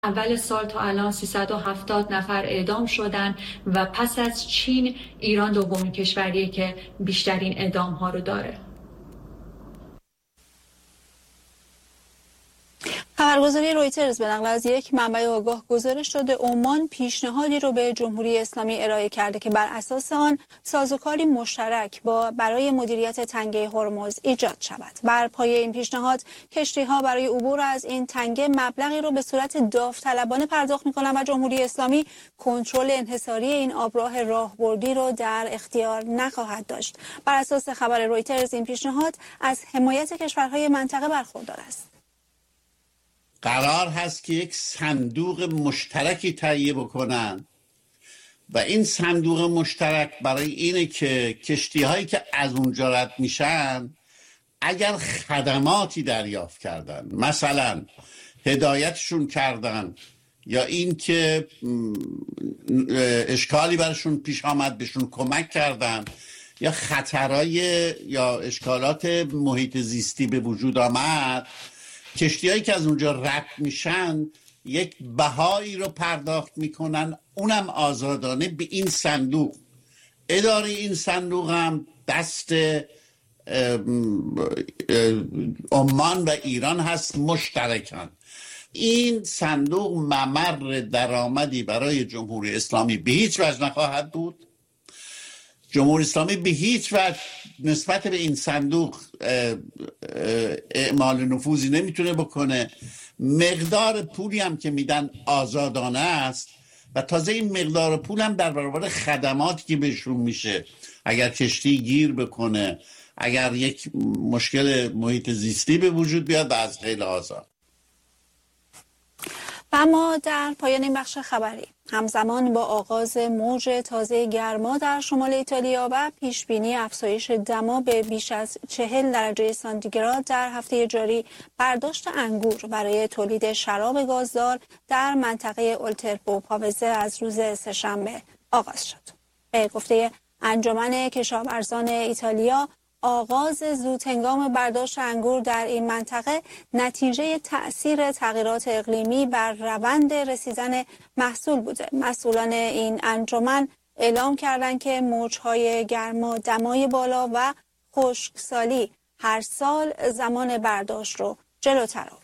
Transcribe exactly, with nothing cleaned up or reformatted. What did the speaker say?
اول سال تا الان سیصد و هفتاد نفر اعدام شدن و پس از چین ایران دومین کشوریه که بیشترین اعدام ها رو داره. خبرگزاری رویترز به نقل از یک منبع آگاه گزارش داده عمان پیشنهادی رو به جمهوری اسلامی ارائه کرده که بر اساس آن سازوکاری مشترک با برای مدیریت تنگه هرمز ایجاد شود. بر پایه این پیشنهاد کشتی‌ها برای عبور از این تنگه مبلغی رو به صورت داوطلبانه پرداخت می‌کنند و جمهوری اسلامی کنترل انحصاری این آبراه راهبردی رو در اختیار نخواهد داشت. بر اساس خبر رویترز این پیشنهاد از حمایت کشورهای منطقه برخوردار است. قرار هست که یک صندوق مشترکی تهیه بکنن و این صندوق مشترک برای اینه که کشتی هایی که از اونجا رد میشن اگر خدماتی دریافت کردن، مثلا هدایتشون کردن یا این که اشکالی برشون پیش آمد بهشون کمک کردن یا خطرهای یا اشکالات محیط زیستی به وجود آمد، کشتی هایی که از اونجا رد میشن یک بهایی رو پرداخت میکنن، اونم آزادانه به این صندوق. اداره این صندوق هم دست عمان و ایران هست مشترکان. این صندوق ممر درآمدی برای جمهوری اسلامی به هیچ وجه نخواهد بود. جمهوری اسلامی به هیچ وجه نسبت به این صندوق اعمال نفوذی نمیتونه بکنه. مقدار پولی هم که میدن آزادانه است و تازه این مقدار پول هم در برابر خدماتی که بهشون میشه، اگر کشتی گیر بکنه، اگر یک مشکل محیط زیستی به وجود بیاد و از غیر آزاد. و اما در پایان این بخش خبری همزمان با آغاز موج تازه گرما در شمال ایتالیا و پیشبینی افزایش دما به بیش از چهل درجه سانتیگراد در هفته جاری، برداشت انگور برای تولید شراب گازدار در منطقه اولترپو پاوزه از روز سه‌شنبه آغاز شد. به گفته انجمن کشاورزان ایتالیا، آغاز زودهنگام برداشت انگور در این منطقه نتیجه تأثیر تغییرات اقلیمی بر روند رسیدن محصول بوده. مسئولان این انجمن اعلام کردند که موجهای گرما، دمای بالا و خشکسالی هر سال زمان برداشت رو جلوتر آورد.